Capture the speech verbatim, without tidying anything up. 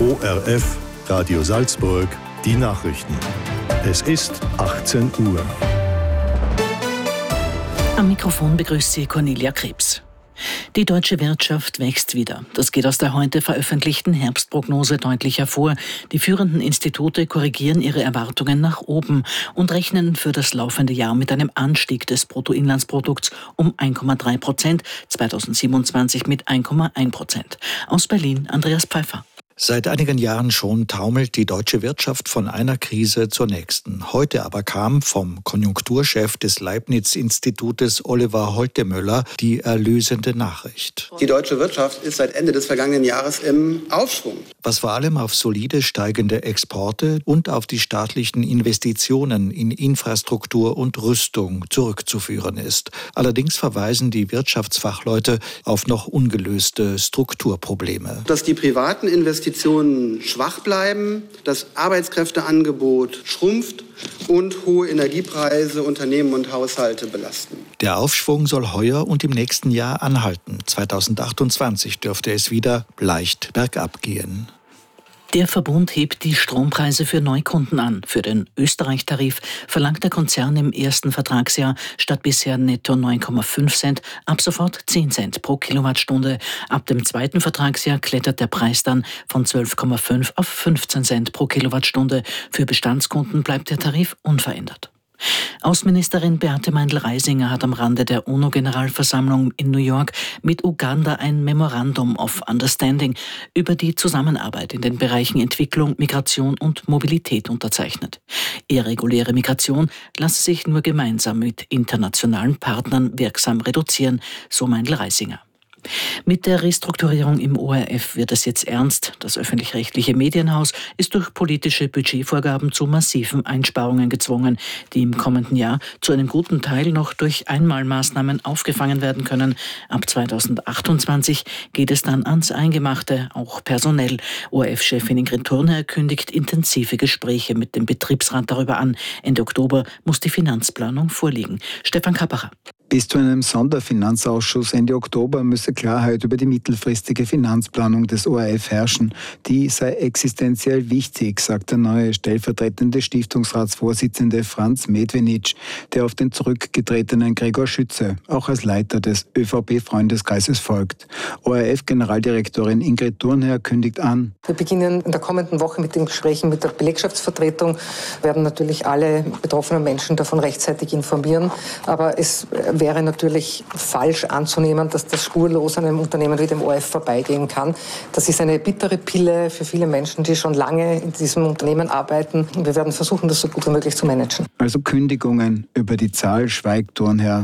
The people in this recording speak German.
O R F, Radio Salzburg, die Nachrichten. Es ist achtzehn Uhr. Am Mikrofon begrüßt Sie Cornelia Krebs. Die deutsche Wirtschaft wächst wieder. Das geht aus der heute veröffentlichten Herbstprognose deutlich hervor. Die führenden Institute korrigieren ihre Erwartungen nach oben und rechnen für das laufende Jahr mit einem Anstieg des Bruttoinlandsprodukts um eins Komma drei Prozent, zweitausendsiebenundzwanzig mit eins Komma eins Prozent. Aus Berlin Andreas Pfeiffer. Seit einigen Jahren schon taumelt die deutsche Wirtschaft von einer Krise zur nächsten. Heute aber kam vom Konjunkturchef des Leibniz-Institutes Oliver Holtemöller die erlösende Nachricht. Die deutsche Wirtschaft ist seit Ende des vergangenen Jahres im Aufschwung. Was vor allem auf solide steigende Exporte und auf die staatlichen Investitionen in Infrastruktur und Rüstung zurückzuführen ist. Allerdings verweisen die Wirtschaftsfachleute auf noch ungelöste Strukturprobleme. Dass die privaten Investitionen schwach bleiben, das Arbeitskräfteangebot schrumpft und hohe Energiepreise Unternehmen und Haushalte belasten. Der Aufschwung soll heuer und im nächsten Jahr anhalten. zweitausendachtundzwanzig dürfte es wieder leicht bergab gehen. Der Verbund hebt die Strompreise für Neukunden an. Für den Österreich-Tarif verlangt der Konzern im ersten Vertragsjahr statt bisher netto neun Komma fünf Cent ab sofort zehn Cent pro Kilowattstunde. Ab dem zweiten Vertragsjahr klettert der Preis dann von zwölf Komma fünf auf fünfzehn Cent pro Kilowattstunde. Für Bestandskunden bleibt der Tarif unverändert. Außenministerin Beate Meindl-Reisinger hat am Rande der UNO-Generalversammlung in New York mit Uganda ein Memorandum of Understanding über die Zusammenarbeit in den Bereichen Entwicklung, Migration und Mobilität unterzeichnet. Irreguläre Migration lasse sich nur gemeinsam mit internationalen Partnern wirksam reduzieren, so Meindl-Reisinger. Mit der Restrukturierung im O R F wird es jetzt ernst. Das öffentlich-rechtliche Medienhaus ist durch politische Budgetvorgaben zu massiven Einsparungen gezwungen, die im kommenden Jahr zu einem guten Teil noch durch Einmalmaßnahmen aufgefangen werden können. Ab zweitausendachtundzwanzig geht es dann ans Eingemachte, auch personell. O R F-Chefin Ingrid Thurnherr kündigt intensive Gespräche mit dem Betriebsrat darüber an. Ende Oktober muss die Finanzplanung vorliegen. Stefan Kappacher. Bis zu einem Sonderfinanzausschuss Ende Oktober müsse Klarheit über die mittelfristige Finanzplanung des O R F herrschen. Die sei existenziell wichtig, sagt der neue stellvertretende Stiftungsratsvorsitzende Franz Medvenic, der auf den zurückgetretenen Gregor Schütze auch als Leiter des ÖVP-Freundeskreises folgt. O R F-Generaldirektorin Ingrid Thurnherr kündigt an: Wir beginnen in der kommenden Woche mit den Gesprächen mit der Belegschaftsvertretung, werden natürlich alle betroffenen Menschen davon rechtzeitig informieren, aber es wäre natürlich falsch anzunehmen, dass das spurlos an einem Unternehmen wie dem O R F vorbeigehen kann. Das ist eine bittere Pille für viele Menschen, die schon lange in diesem Unternehmen arbeiten. Wir werden versuchen, das so gut wie möglich zu managen. Also Kündigungen, über die Zahl schweigt Thurnherr.